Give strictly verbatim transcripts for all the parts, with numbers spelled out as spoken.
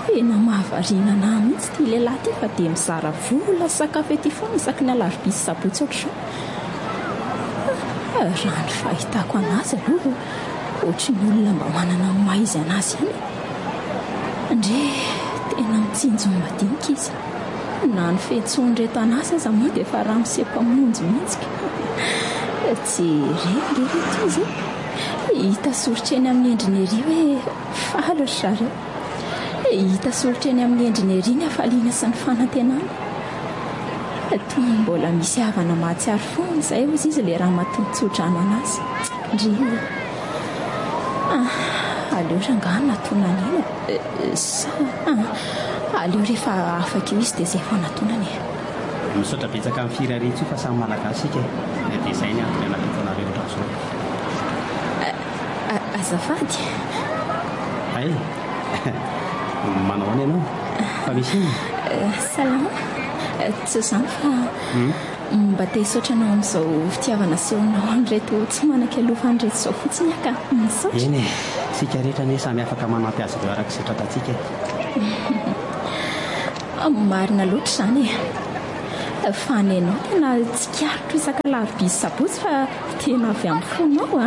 tena mahavariana na mihitsy ty lehilahy ty fa dia mizara vola sakafo ety foana isaky ny alarobia sy sabotsy ohatr'izao. Raha ny fahitako anazy aloha ohatry ny olona mba manana ny maizy anazy ihany. Andre tena mitsinjo madinika izy. Na ny fihetsony reto anazy aza moa dia efa raha misempamonjy mihitsy. Tsy reny reto izy hita soritra eny amin'ny endriny ery hoe faly ry zareo. Hita soritra eny amin'ny endriny ery ny hafaliana sy ny fanantenana. Toy ny mbola misy havana mahatsiaro foana izay hozy izy ilay raha matontsondrano anazy. Ndry aleo rangahy natonany iny sa aleo rehefa afaka eo izy dia izay foana natonany. Misaotra betsaka amin'ny firaretsy io fa samy malagasy ika dia izay ny antony anaty anareo ohatran'izao. Azafady. Ay, manao any ianao? Fa misy iny? Salama. Tsy izany fa mba te hisaotra anao amin'izao fitiavana asehonao an'ireto tsy manan-kialova an'ireto izao fotsiny ka misaotra. Eny e, tsika rehetra anie samy afaka manampy azy ireo araka izay tratantsika. Marina loatra izany e. Fa ny ianao tena tsy kiarotro isaka alarobia sy sabotsy fa tena avy amin'ny fonao a.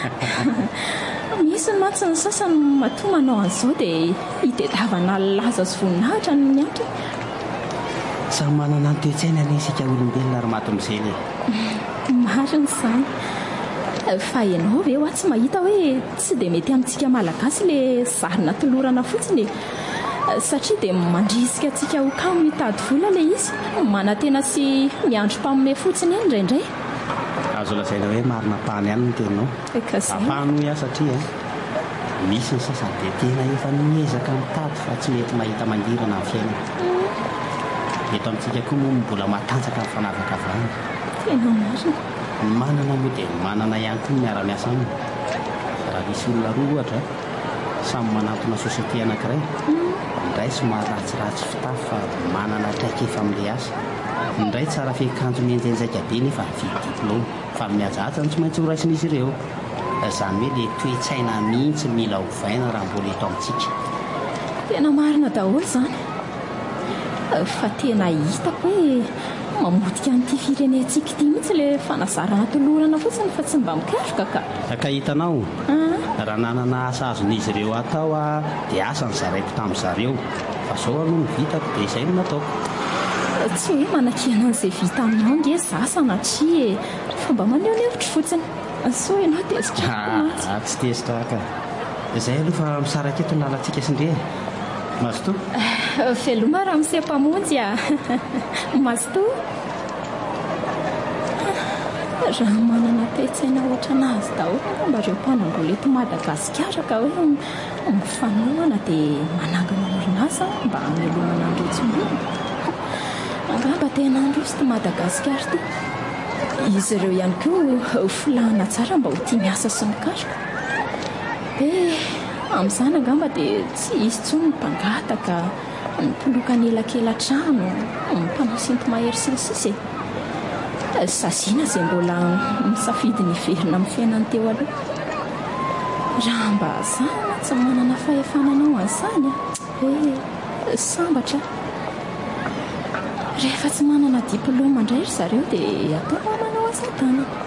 Misy ny mantsy ny sasany matoa manao an'izao dia hitadiavana laza sy voninahitra ny miantra. Samy manana ny toe-tsaina anie isika olombelona ary maty-mizely. Marina izany. Fa ianao ve hoa tsy mahita hoe tsy dia mety amintsika malagasy ilay zarina tolorana fotsiny e. Satria dia mandrisika antsika ho kamo mitady vola ilay izy. Manantena sy miandro mpaminome fotsiny eny indraindray. Azo lazaina hoe marina pahany ihany no teninao. Ahafahany hoe satria misy ny sasany dia tena efa miezaka mitady fa tsy mety mahita mangirana amin'ny fiainana. Eto amintsika koa moa mbola matanjaka amin'ny fanavaka avahana. Tena marina. Manana moa dia manana ihany koa miara-miasa aminy. Raha misy olona roa ohatra samy manantona sosiete anankiray. Ny iray somary ratsiratsy fitafy fa manana traikefa amin'ilay asa. Ny iray tsara fiakanjo mienjainjaika be nefa vidy diplôma fa mihajahaja ny tsy maintsy ho raisin'izy ireo. Izany hoe ilay toe-tsaina mihitsy mila ovaina raha mbola eto amintsika. Tena marina daholo izany. Fa tena hitako hoe mamotika an'ity firenentsika ity mihitsy ilay fanazarana tolorana fotsiny fa tsy mba mikaroka ka. Ka hitanao raha nanana asa azon'izy ireo atao a dia asa ny zaraiko tamin'ny zareo. Fa izao aloha ny vitako dia izay no nataoko. Tsy hoe manakiana an'izay vita aminao nge zasa na tria e. Fa mba maneho ny hevitra fotsiny. So ianao tezitra mihitsy. Tsy tezitra ka. Izay aloha fa misaraka eto ny lalantsika sindria. Mazotoa? Veloma raha misempamonjy a. Mazotoa? Raha manana toe-tsaina ohatra anazy daholo mba ireo mpanambola eto Madagasikara ka hoe mifanohana dia manangana orinasa mba hamelomana an'ireo tsimboly. Angamba tena androzy ty Madagasikara ty. Izy ireo ihany koa filahana tsara mba ho tia miasa sy mikaroka. Dia amin'izany angamba dia tsy izy tsony ny mpangataka, ny mpoloka ny elakelan-trano, ny mpanao sinto-mahery sy ny sisa e. Sasiana izay mbola misafidy ny verina amin'ny fiainany teo aloha. Raha mba zana tsy manana fahefananao an'izany hoe sambatra. Rehefa tsy manana diplôma indray ry zareo dia atao manao asa tanana.